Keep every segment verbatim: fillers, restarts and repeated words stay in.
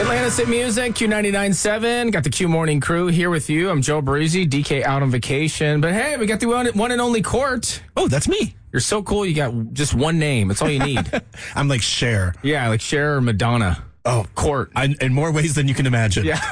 Atlanta's Hit Music, Q ninety-nine point seven. Got the Q Morning Crew here with you. I'm Joe Baruzzi, D K out on vacation. But hey, we got the one, one and only Court. Oh, that's me. You're so cool. You got just one name. That's all you need. I'm like Cher. Yeah, like Cher or Madonna. Oh, Court. I, in more ways than you can imagine. Yeah.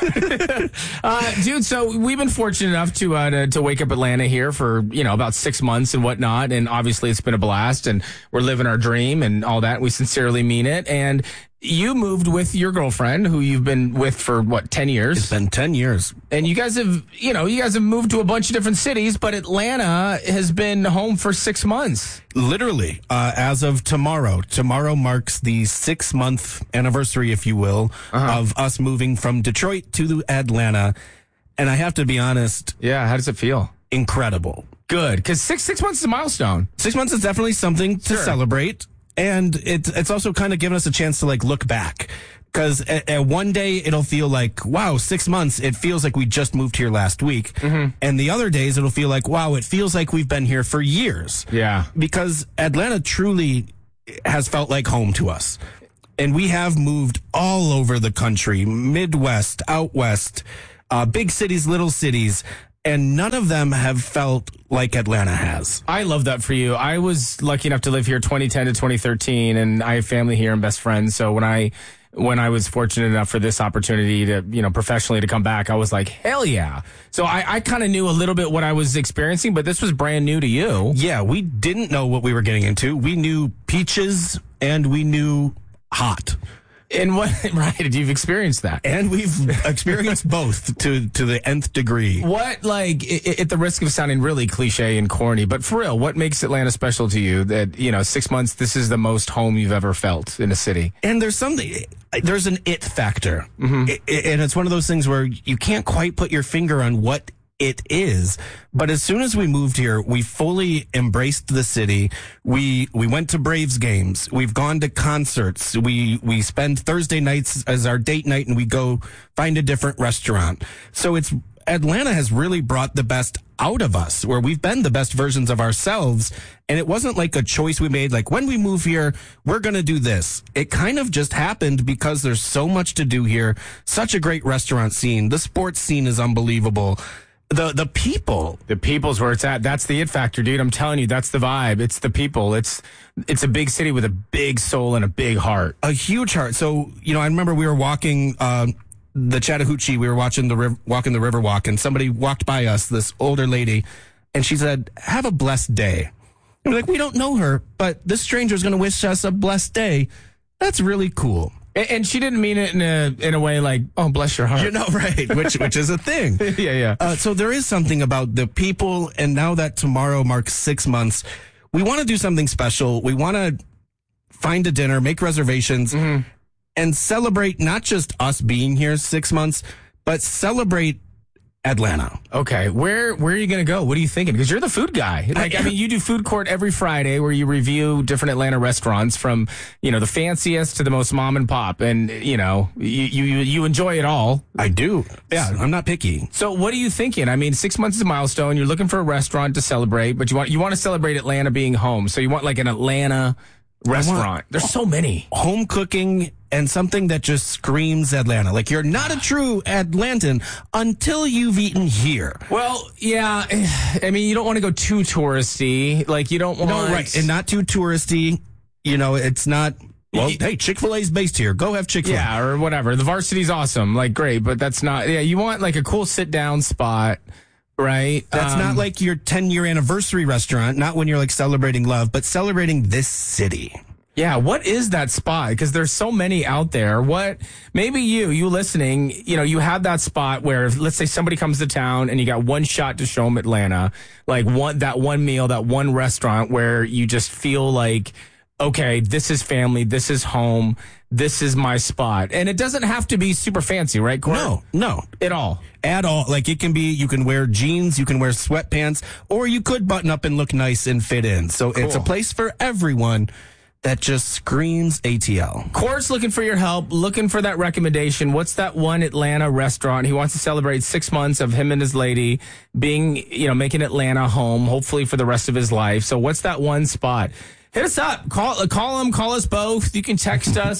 uh, dude, so we've been fortunate enough to, uh, to to wake up Atlanta here for, you know, about six months and whatnot. And obviously it's been a blast and we're living our dream and all that. We sincerely mean it. And you moved with your girlfriend, who you've been with for, what, ten years? It's been ten years. And you guys have, you know, you guys have moved to a bunch of different cities, but Atlanta has been home for six months. Literally, uh, as of tomorrow. Tomorrow marks the six-month anniversary, if you will, uh-huh. of us moving from Detroit to Atlanta. And I have to be honest. Yeah, how does it feel? Incredible. Good, because six six months is a milestone. Six months is definitely something to Sure. celebrate. And it's it's also kind of given us a chance to like look back, because at, at one day it'll feel like, wow, six months. It feels like we just moved here last week. Mm-hmm. And the other days it'll feel like, wow, it feels like we've been here for years. Yeah. Because Atlanta truly has felt like home to us. And we have moved all over the country, Midwest, out west, uh, big cities, little cities. And none of them have felt like Atlanta has. I love that for you. I was lucky enough to live here twenty ten to twenty thirteen, and I have family here and best friends. So when I when I was fortunate enough for this opportunity to, you know, professionally to come back, I was like, hell yeah. So I, I kind of knew a little bit what I was experiencing, but this was brand new to you. Yeah, we didn't know what we were getting into. We knew peaches and we knew hot. And what, right, you've experienced that. And we've experienced both to, to the nth degree. What, like, I- at the risk of sounding really cliche and corny, but for real, what makes Atlanta special to you that, you know, six months, this is the most home you've ever felt in a city? And there's something, there's an it factor. Mm-hmm. It, it, and it's one of those things where you can't quite put your finger on what it is. But as soon as we moved here, we fully embraced the city. We we went to Braves games. We've gone to concerts. We we spend Thursday nights as our date night, and we go find a different restaurant. So it's Atlanta has really brought the best out of us, where we've been the best versions of ourselves. And it wasn't like a choice we made, like, when we move here, we're going to do this. It kind of just happened because there's so much to do here. Such a great restaurant scene. The sports scene is unbelievable. The the people. The people's where it's at. That's the it factor, dude. I'm telling you, that's the vibe. It's the people. It's it's a big city with a big soul and a big heart. A huge heart. So, you know, I remember we were walking uh, the Chattahoochee. We were watching the riv- walking the river walk, and somebody walked by us, this older lady, and she said, "Have a blessed day." And we're like, we don't know her, but this stranger's going to wish us a blessed day. That's really cool. And, and she didn't mean it in a in a way like, oh, bless your heart. You know, right, which which is a thing. yeah, yeah. Uh, so there is something about the people, and now that tomorrow marks six months, we want to do something special. We want to find a dinner, make reservations, mm-hmm. and celebrate not just us being here six months, but celebrate Atlanta. Okay, where where are you going to go? What are you thinking? Because you're the food guy. Like, I, I mean, you do food court every Friday where you review different Atlanta restaurants from, you know, the fanciest to the most mom and pop, and you know, you you you enjoy it all. I do. Yeah, I'm not picky. So, what are you thinking? I mean, six months is a milestone. You're looking for a restaurant to celebrate, but you want you want to celebrate Atlanta being home. So, you want like an Atlanta restaurant. There's so many. Home cooking and something that just screams Atlanta. Like, you're not a true Atlantan until you've eaten here. Well, yeah. I mean, you don't want to go too touristy. Like, you don't want... No, right. And not too touristy. You know, it's not... Well, hey, Chick-fil-A's based here. Go have Chick-fil-A. Yeah, or whatever. The Varsity's awesome. Like, great, but that's not... Yeah, you want like a cool sit-down spot, right? That's um, not like your ten-year anniversary restaurant, not when you're like celebrating love, but celebrating this city. Yeah, what is that spot? Because there's so many out there. What, maybe you, you listening, you know, you have that spot where, if, let's say somebody comes to town and you got one shot to show them Atlanta, like one, that one meal, that one restaurant where you just feel like, okay, this is family, this is home, this is my spot. And it doesn't have to be super fancy, right, Court? No, no. At all. At all. Like, it can be, you can wear jeans, you can wear sweatpants, or you could button up and look nice and fit in. So Cool. It's a place for everyone that just screams A T L. Court's looking for your help, looking for that recommendation. What's that one Atlanta restaurant? He wants to celebrate six months of him and his lady being, you know, making Atlanta home, hopefully for the rest of his life. So what's that one spot? Hit us up. Call, call him, call us both. You can text us.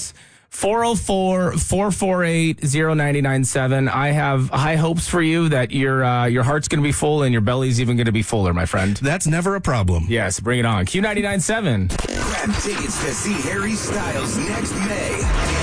four oh four, four four eight, oh nine nine seven. I have high hopes for you that your uh, your heart's going to be full and your belly's even going to be fuller, my friend. That's never a problem. Yes, bring it on. Q ninety-nine point seven. Grab tickets to see Harry Styles next May.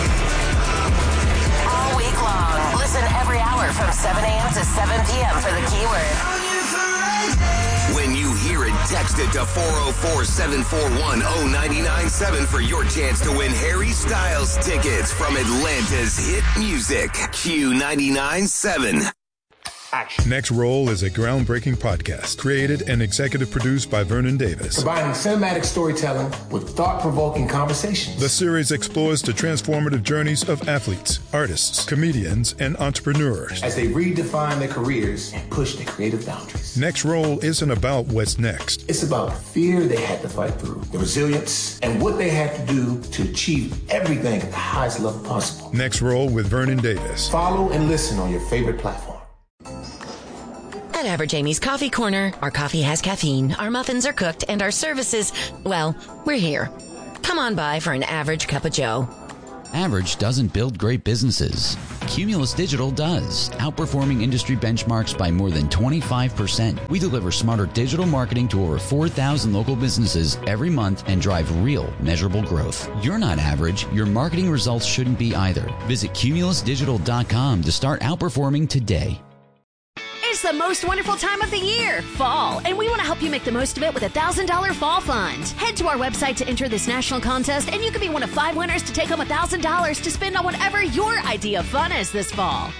All week long. Listen every hour from seven a.m. to seven p.m. for the keyword. When you hear it, text it to four oh four, seven four one, oh nine nine seven for your chance to win Harry Styles tickets from Atlanta's hit music. Q ninety-nine point seven. Action. Next Roll is a groundbreaking podcast created and executive produced by Vernon Davis. Combining cinematic storytelling with thought-provoking conversations. The series explores the transformative journeys of athletes, artists, comedians, and entrepreneurs as they redefine their careers and push their creative boundaries. Next Roll isn't about what's next. It's about the fear they had to fight through, the resilience, and what they had to do to achieve everything at the highest level possible. Next Roll with Vernon Davis. Follow and listen on your favorite platform. At Average Amy's Coffee Corner, our coffee has caffeine, our muffins are cooked, and our services, well, we're here. Come on by for an average cup of joe. Average doesn't build great businesses. Cumulus Digital does, outperforming industry benchmarks by more than twenty-five percent. We deliver smarter digital marketing to over four thousand local businesses every month and drive real, measurable growth. You're not average. Your marketing results shouldn't be either. Visit cumulus digital dot com to start outperforming today. It's the most wonderful time of the year, fall, and we want to help you make the most of it with a one thousand dollars Fall Fund. Head to our website to enter this national contest, and you can be one of five winners to take home one thousand dollars to spend on whatever your idea of fun is this fall.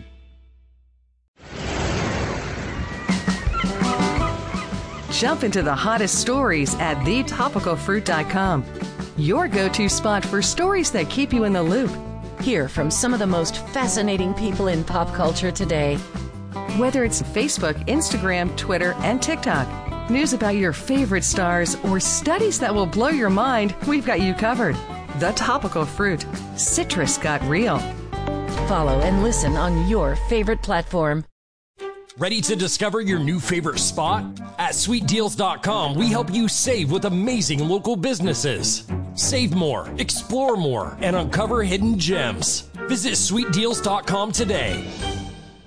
Jump into the hottest stories at the topical fruit dot com. Your go-to spot for stories that keep you in the loop. Hear from some of the most fascinating people in pop culture today. Whether it's Facebook, Instagram, Twitter, and TikTok, news about your favorite stars, or studies that will blow your mind, we've got you covered. The Topical Fruit. Citrus got real. Follow and listen on your favorite platform. Ready to discover your new favorite spot? At sweet deals dot com, we help you save with amazing local businesses. Save more, explore more, and uncover hidden gems. Visit sweet deals dot com today.